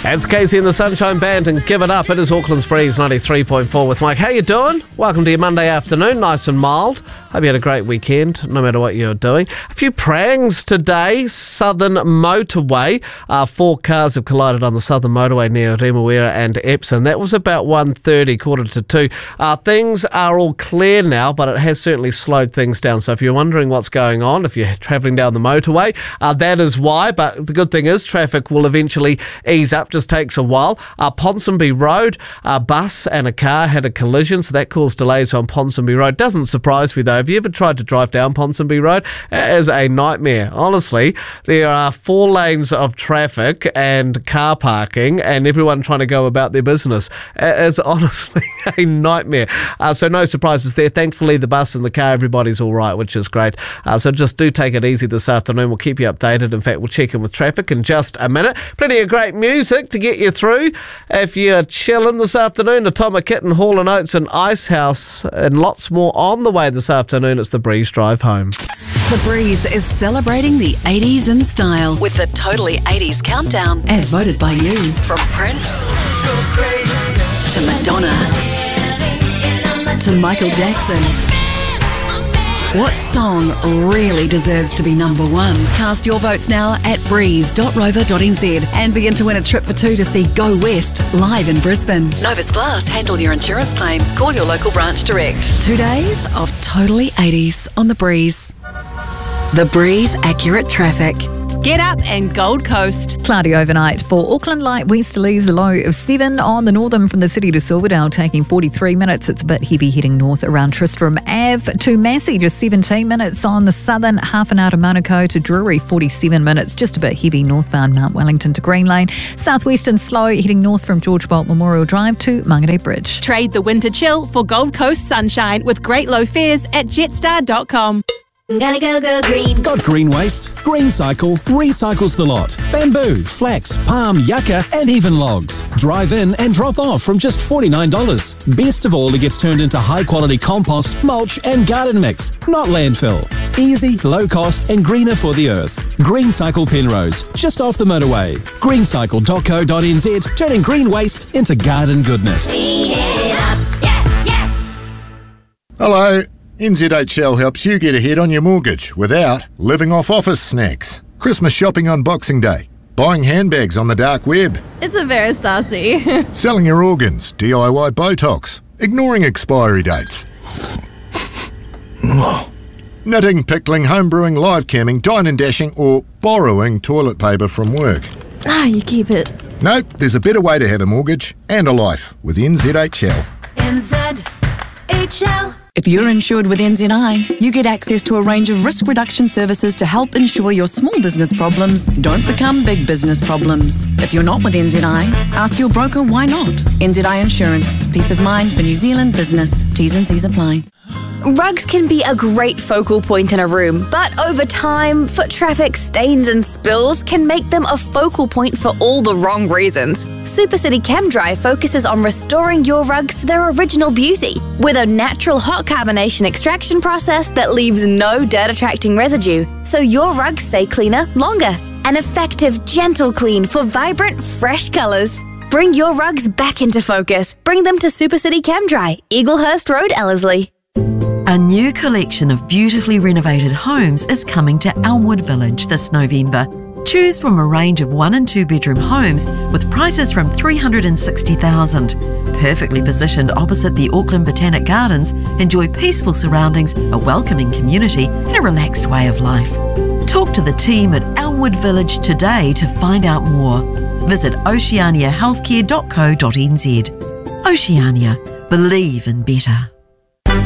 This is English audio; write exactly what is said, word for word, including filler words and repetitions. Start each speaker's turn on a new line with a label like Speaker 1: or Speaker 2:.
Speaker 1: It's Casey and the Sunshine Band and Give It Up. It is Auckland's Breeze ninety-three point four with Mike. How you doing? Welcome to your Monday afternoon, nice and mild. Hope you had a great weekend, no matter what you're doing. A few prangs today. Southern Motorway. Uh, four cars have collided on the Southern Motorway near Remuera and Epsom. That was about one thirty, quarter to two. Uh, things are all clear now, but it has certainly slowed things down. So if you're wondering what's going on, if you're travelling down the motorway, uh, that is why. But the good thing is traffic will eventually ease up. Just takes a while. Uh, Ponsonby Road, a bus and a car had a collision, so that caused delays on Ponsonby Road. Doesn't surprise me though. Have you ever tried to drive down Ponsonby Road? It is a nightmare. Honestly, there are four lanes of traffic and car parking and everyone trying to go about their business. It is honestly a nightmare. Uh, so no surprises there. Thankfully, the bus and the car, everybody's all right, which is great. Uh, so just do take it easy this afternoon. We'll keep you updated. In fact, we'll check in with traffic in just a minute. Plenty of great music to get you through. If you're chilling this afternoon, Atomic Kitten, Hall and Oates and Icehouse and lots more on the way this afternoon. It's the Breeze Drive Home.
Speaker 2: The Breeze is celebrating the eighties in style with the Totally eighties Countdown, as voted by you. From Prince to Madonna to Michael Jackson. What song really deserves to be number one? Cast your votes now at breeze dot rover dot n z and begin to win a trip for two to see Go West live in Brisbane. Novus Glass, handle your insurance claim. Call your local branch direct. Two days of Totally eighties on The Breeze. The Breeze Accurate Traffic.
Speaker 3: Get up and Gold Coast.
Speaker 4: Cloudy overnight for Auckland, light westerlies, a low of seven on the northern from the city to Silverdale, taking forty-three minutes. It's a bit heavy heading north around Tristram Ave to Massey, just seventeen minutes on the southern, half an hour to Manukau to Drury, forty-seven minutes. Just a bit heavy northbound Mount Wellington to Green Lane. Southwestern slow heading north from George Bolt Memorial Drive to Mangere Bridge.
Speaker 3: Trade the winter chill for Gold Coast sunshine with great low fares at jetstar dot com.
Speaker 5: Gotta go, go green.
Speaker 6: Got green waste? Green Cycle recycles the lot. Bamboo, flax, palm, yucca, and even logs. Drive in and drop off from just forty-nine dollars. Best of all, it gets turned into high-quality compost, mulch, and garden mix, not landfill. Easy, low cost, and greener for the earth. Green Cycle Penrose, just off the motorway. green cycle dot co dot n z, turning green waste into garden goodness.
Speaker 5: Clean it up, yeah, yeah.
Speaker 7: Hello. N Z H L helps you get ahead on your mortgage without living off office snacks. Christmas shopping on Boxing Day. Buying handbags on the dark web.
Speaker 8: It's a Veristasi.
Speaker 7: Selling your organs, D I Y Botox. Ignoring expiry dates. Knitting, pickling, homebrewing, live camming, dine and dashing, or borrowing toilet paper from work.
Speaker 8: Ah, you keep it.
Speaker 7: Nope, there's a better way to have a mortgage and a life with N Z H L.
Speaker 5: N Z H L.
Speaker 9: If you're insured with N Z I, you get access to a range of risk reduction services to help ensure your small business problems don't become big business problems. If you're not with N Z I, ask your broker why not. N Z I Insurance. Peace of mind for New Zealand business. T's and C's apply.
Speaker 10: Rugs can be a great focal point in a room, but over time, foot traffic, stains and spills can make them a focal point for all the wrong reasons. Supercity ChemDry focuses on restoring your rugs to their original beauty with a natural hot carbonation extraction process that leaves no dirt-attracting residue, so your rugs stay cleaner longer. An effective, gentle clean for vibrant, fresh colours. Bring your rugs back into focus. Bring them to Supercity ChemDry, Eaglehurst Road, Ellerslie.
Speaker 11: A new collection of beautifully renovated homes is coming to Elmwood Village this November. Choose from a range of one and two bedroom homes with prices from three hundred sixty thousand dollars. Perfectly positioned opposite the Auckland Botanic Gardens, enjoy peaceful surroundings, a welcoming community and a relaxed way of life. Talk to the team at Elmwood Village today to find out more. Visit oceania healthcare dot co dot n z. Oceania, believe in better.